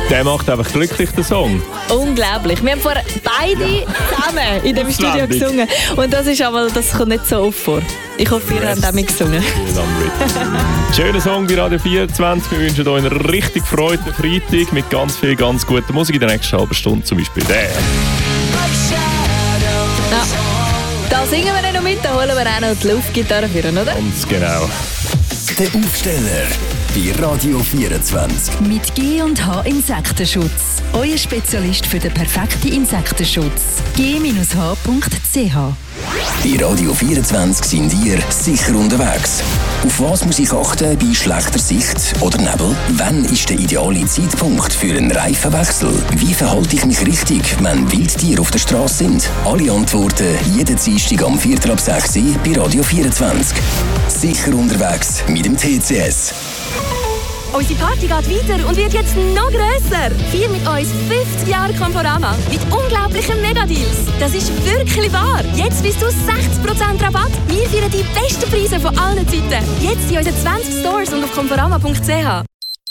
Der macht einfach glücklich, den Song. Unglaublich. Wir haben vorher beide zusammen in dem Studio gesungen. Und das kommt nicht so oft vor. Ich hoffe, ihr habt auch mitgesungen. Schöner Song bei Radio 24. Wir wünschen euch einen richtig freuten Freitag mit ganz viel, ganz guter Musik in der nächsten halben Stunde. Zum Beispiel der. Ja. Da singen wir nicht noch mit, da holen wir auch noch die Luftgitarre für, oder? Ganz genau. Der Aufsteller bei Radio 24. Mit G&H Insektenschutz. Euer Spezialist für den perfekten Insektenschutz. g-h.ch. Bei Radio 24 sind ihr sicher unterwegs. Auf was muss ich achten bei schlechter Sicht oder Nebel? Wann ist der ideale Zeitpunkt für einen Reifenwechsel? Wie verhalte ich mich richtig, wenn Wildtiere auf der Straße sind? Alle Antworten jeden Dienstag am 4:06 Uhr bei Radio 24. Sicher unterwegs mit dem TCS. Unsere Party geht weiter und wird jetzt noch grösser. Feier mit uns 50 Jahre Conforama mit unglaublichen Megadeals. Das ist wirklich wahr. Jetzt bis zu 60% Rabatt. Wir feiern die besten Preise von allen Zeiten. Jetzt in unseren 20 Stores und auf conforama.ch.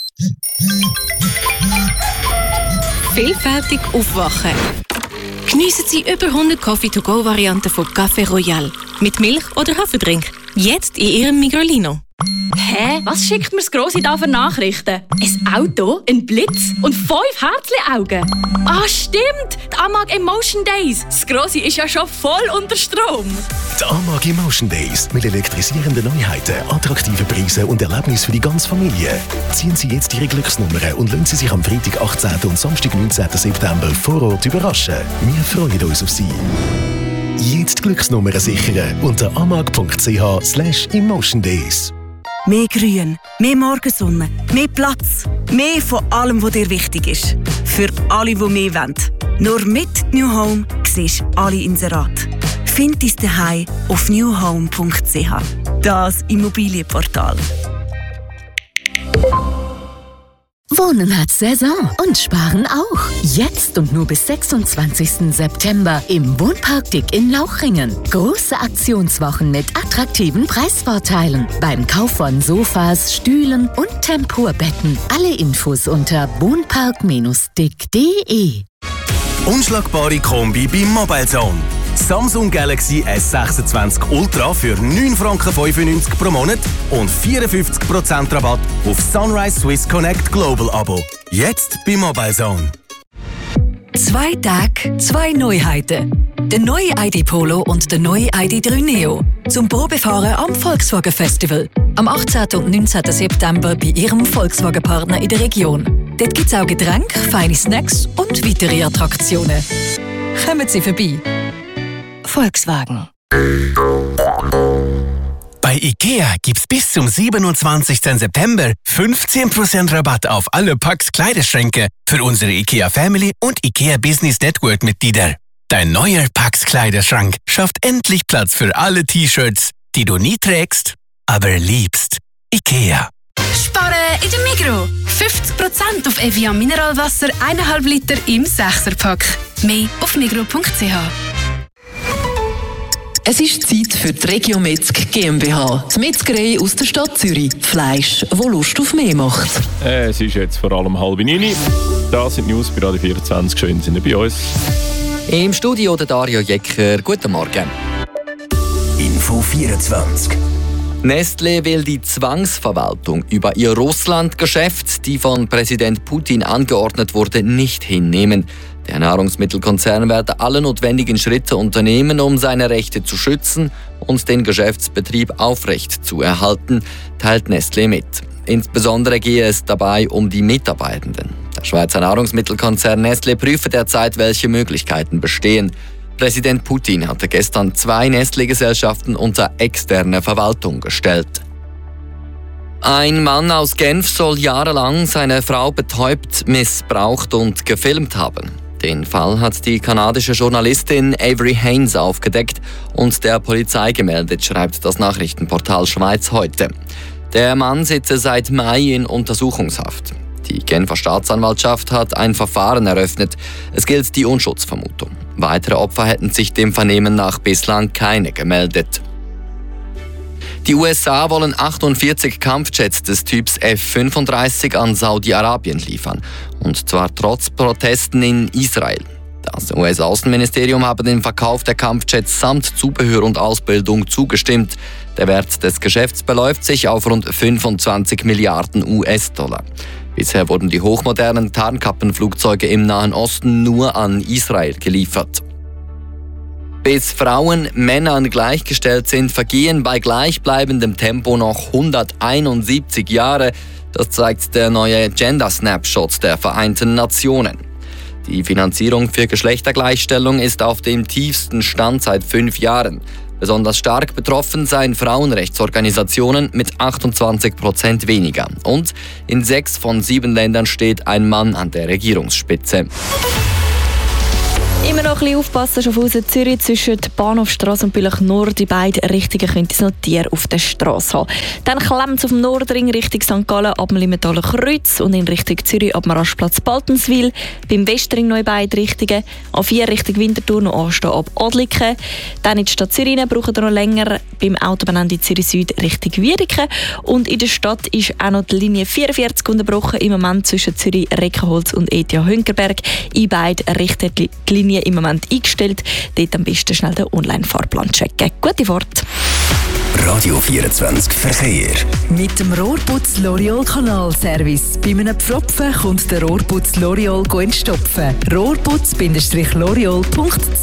Vielfältig aufwachen. Geniessen Sie über 100 Coffee-to-go-Varianten von Café Royal. Mit Milch oder Haferdrink. Jetzt in Ihrem Migrolino. Hä? Was schickt mir das Grosse da für Nachrichten? Ein Auto, ein Blitz und 5 Herzli-Augen. Ah, stimmt! Die AMAG Emotion Days. Das Grosse ist ja schon voll unter Strom. Die AMAG Emotion Days mit elektrisierenden Neuheiten, attraktiven Preisen und Erlebnissen für die ganze Familie. Ziehen Sie jetzt Ihre Glücksnummern und lassen Sie sich am Freitag 18. und Samstag 19. September vor Ort überraschen. Wir freuen uns auf Sie. Jetzt Glücksnummern sichern unter amag.ch/Emotion Days. Mehr Grün, mehr Morgensonne, mehr Platz, mehr von allem, was dir wichtig ist. Für alle, die mehr wollen. Nur mit New Home siehst du alle Inserate. Find dein Zuhause auf newhome.ch. Das Immobilienportal. Wohnen hat Saison und Sparen auch. Jetzt und nur bis 26. September im Wohnpark Dick in Lauchringen. Große Aktionswochen mit attraktiven Preisvorteilen. Beim Kauf von Sofas, Stühlen und Tempurbetten. Alle Infos unter wohnpark-dick.de. Unschlagbare Kombi bei Mobilezone. Samsung Galaxy S26 Ultra für 9,95 Franken pro Monat und 54% Rabatt auf Sunrise Swiss Connect Global Abo. Jetzt bei Mobilezone. 2 Tage, 2 Neuheiten. Der neue ID Polo und der neue ID3 Neo. Zum Probefahren am Volkswagen Festival. Am 18. und 19. September bei Ihrem Volkswagen-Partner in der Region. Dort gibt es auch Getränke, feine Snacks und weitere Attraktionen. Kommen Sie vorbei. Volkswagen. Bei IKEA gibt's bis zum 27. September 15% Rabatt auf alle Packs Kleiderschränke für unsere IKEA Family und IKEA Business Network Mitglieder. Dein neuer Packs Kleiderschrank schafft endlich Platz für alle T-Shirts, die du nie trägst, aber liebst. IKEA. Sparen in der Migros. 50% auf Evian Mineralwasser 1,5 Liter im 6er-Pack. Mehr auf migros.ch. Es ist Zeit für die Regiometzg GmbH. Die Metzgerei aus der Stadt Zürich. Fleisch, wo Lust auf mehr macht. Es ist jetzt vor allem 8:30. Das sind die News bei Radio 24. Schön sind Sie bei uns. Im Studio der Dario Jecker. Guten Morgen. Info 24. Nestlé will die Zwangsverwaltung über ihr Russland-Geschäft, die von Präsident Putin angeordnet wurde, nicht hinnehmen. Der Nahrungsmittelkonzern werde alle notwendigen Schritte unternehmen, um seine Rechte zu schützen und den Geschäftsbetrieb aufrecht zu erhalten, teilt Nestlé mit. Insbesondere gehe es dabei um die Mitarbeitenden. Der Schweizer Nahrungsmittelkonzern Nestlé prüfe derzeit, welche Möglichkeiten bestehen. Präsident Putin hatte gestern 2 Nestlé-Gesellschaften unter externe Verwaltung gestellt. Ein Mann aus Genf soll jahrelang seine Frau betäubt, missbraucht und gefilmt haben. Den Fall hat die kanadische Journalistin Avery Haynes aufgedeckt und der Polizei gemeldet, schreibt das Nachrichtenportal Schweiz heute. Der Mann sitze seit Mai in Untersuchungshaft. Die Genfer Staatsanwaltschaft hat ein Verfahren eröffnet. Es gilt die Unschuldsvermutung. Weitere Opfer hätten sich dem Vernehmen nach bislang keine gemeldet. Die USA wollen 48 Kampfjets des Typs F-35 an Saudi-Arabien liefern. Und zwar trotz Protesten in Israel. Das US-Außenministerium habe dem Verkauf der Kampfjets samt Zubehör und Ausbildung zugestimmt. Der Wert des Geschäfts beläuft sich auf rund 25 Milliarden US-Dollar. Bisher wurden die hochmodernen Tarnkappenflugzeuge im Nahen Osten nur an Israel geliefert. Bis Frauen Männern gleichgestellt sind, vergehen bei gleichbleibendem Tempo noch 171 Jahre. Das zeigt der neue Gender Snapshot der Vereinten Nationen. Die Finanzierung für Geschlechtergleichstellung ist auf dem tiefsten Stand seit 5 Jahren. Besonders stark betroffen seien Frauenrechtsorganisationen mit 28% weniger. Und in 6 von 7 Ländern steht ein Mann an der Regierungsspitze. Immer noch ein bisschen aufpassen, schon von Zürich zwischen Bahnhofstrasse und Bülach Nord. Die beiden Richtungen könnte es noch Tiere auf der Straße haben. Dann klemmt es auf dem Nordring Richtung St. Gallen ab dem Limentaler Kreuz und in Richtung Zürich ab dem Rastplatz Baltenswil. Beim Westring noch in beide Richtungen. A4 Richtung Winterthur noch anstehen ab Adliken. Dann in die Stadt Zürich braucht ihr noch länger beim Autobahnende Zürich Süd Richtung Wiedeke. Und in der Stadt ist auch noch die Linie 44 unterbrochen. Im Moment zwischen Zürich Reckenholz und ETH Hünkerberg. In beiden Richtungen die Linie im Moment eingestellt. Dort am besten schnell den Online-Fahrplan checken. Gute Fahrt! Radio 24 Verkehr. Mit dem Rohrputz L'Oreal Kanalservice. Bei einem Pfropfen kommt der Rohrputz L'Oreal entstopfen. Rohrputz-L'Oreal.ch.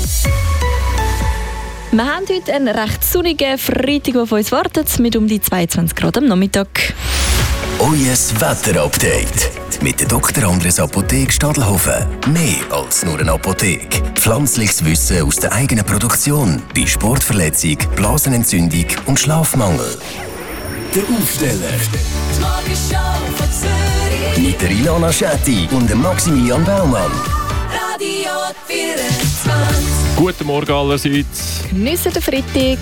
Wir haben heute einen recht sonnigen Freitag, der auf uns wartet, mit um die 22 Grad am Nachmittag. Eues Wetterupdate. Mit der Dr. Andres Apotheke Stadelhofen. Mehr als nur eine Apotheke. Pflanzliches Wissen aus der eigenen Produktion. Bei Sportverletzung, Blasenentzündung und Schlafmangel. Der Aufsteller. Die Morgenshow von Zürich. Mit der Ilana Schetti und dem Maximilian Baumann. Radio 24. Guten Morgen allerseits. Geniessen den Freitag.